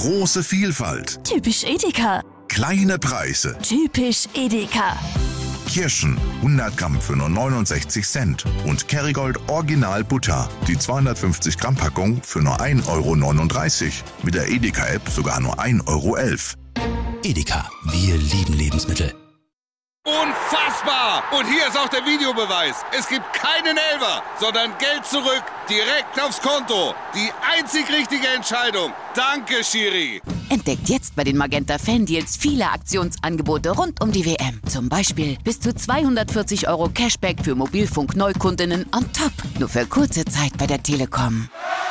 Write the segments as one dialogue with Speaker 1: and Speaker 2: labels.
Speaker 1: Große Vielfalt.
Speaker 2: Typisch Edeka.
Speaker 1: Kleine Preise.
Speaker 2: Typisch Edeka.
Speaker 1: Kirschen, 100 Gramm für nur 69 Cent. Und Kerrygold Original Butter, die 250 Gramm Packung für nur 1,39 €. Mit der Edeka-App sogar nur 1,11 €.
Speaker 3: Edeka, wir lieben Lebensmittel.
Speaker 4: Unfassbar! Und hier ist auch der Videobeweis. Es gibt keinen Elfer, sondern Geld zurück, direkt aufs Konto. Die einzig richtige Entscheidung. Danke, Schiri.
Speaker 5: Entdeckt jetzt bei den Magenta Fan-Deals viele Aktionsangebote rund um die WM. Zum Beispiel bis zu 240 € Cashback für Mobilfunk-Neukundinnen on top. Nur für kurze Zeit bei der Telekom.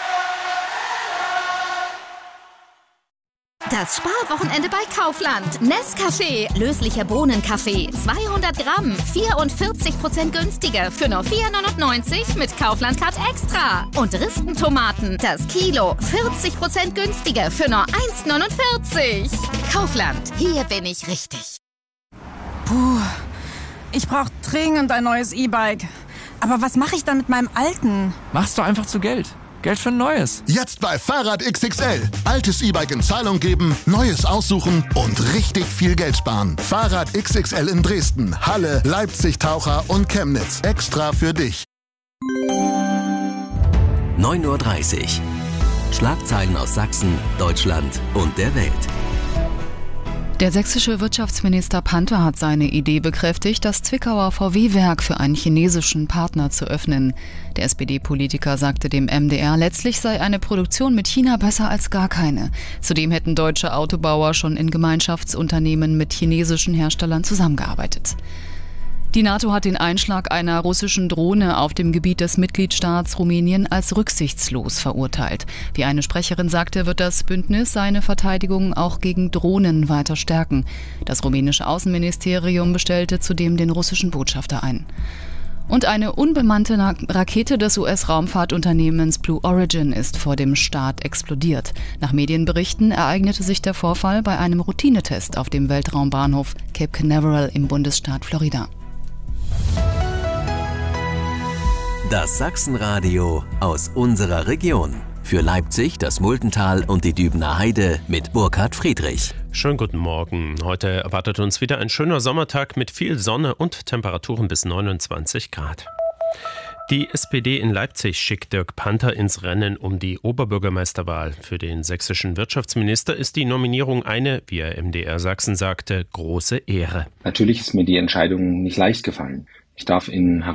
Speaker 6: Das Sparwochenende bei Kaufland. Nescafé, löslicher Bohnenkaffee, 200 Gramm, 44% günstiger für nur 4,99 € mit Kaufland Card Extra. Und Ristentomaten, das Kilo, 40% günstiger für nur 1,49 €. Kaufland, hier bin ich richtig.
Speaker 7: Puh, ich brauche dringend ein neues E-Bike. Aber was mache ich dann mit meinem alten?
Speaker 8: Machst du einfach zu Geld. Geld für ein neues.
Speaker 9: Jetzt bei Fahrrad XXL. Altes E-Bike in Zahlung geben, neues aussuchen und richtig viel Geld sparen. Fahrrad XXL in Dresden, Halle, Leipzig, Taucher und Chemnitz. Extra für dich.
Speaker 3: 9:30 Uhr. Schlagzeilen aus Sachsen, Deutschland und der Welt.
Speaker 10: Der sächsische Wirtschaftsminister Panther hat seine Idee bekräftigt, das Zwickauer VW-Werk für einen chinesischen Partner zu öffnen. Der SPD-Politiker sagte dem MDR, letztlich sei eine Produktion mit China besser als gar keine. Zudem hätten deutsche Autobauer schon in Gemeinschaftsunternehmen mit chinesischen Herstellern zusammengearbeitet. Die NATO hat den Einschlag einer russischen Drohne auf dem Gebiet des Mitgliedstaats Rumänien als rücksichtslos verurteilt. Wie eine Sprecherin sagte, wird das Bündnis seine Verteidigung auch gegen Drohnen weiter stärken. Das rumänische Außenministerium bestellte zudem den russischen Botschafter ein. Und eine unbemannte Rakete des US-Raumfahrtunternehmens Blue Origin ist vor dem Start explodiert. Nach Medienberichten ereignete sich der Vorfall bei einem Routinetest auf dem Weltraumbahnhof Cape Canaveral im Bundesstaat Florida.
Speaker 3: Das Sachsenradio aus unserer Region. Für Leipzig, das Multental und die Dübener Heide mit Burkhard Friedrich.
Speaker 11: Schönen guten Morgen. Heute erwartet uns wieder ein schöner Sommertag mit viel Sonne und Temperaturen bis 29 Grad. Die SPD in Leipzig schickt Dirk Panther ins Rennen um die Oberbürgermeisterwahl. Für den sächsischen Wirtschaftsminister ist die Nominierung eine, wie er MDR Sachsen sagte, große Ehre.
Speaker 12: Natürlich ist mir die Entscheidung nicht leicht gefallen. Ich darf in